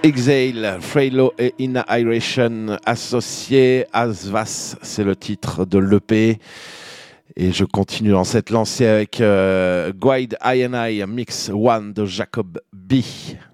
Exhale, Freylo et Inhalation associés, Asvas, c'est le titre de l'EP. Et je continue dans cette lancée avec Guide I&I Mix One de Jacob B.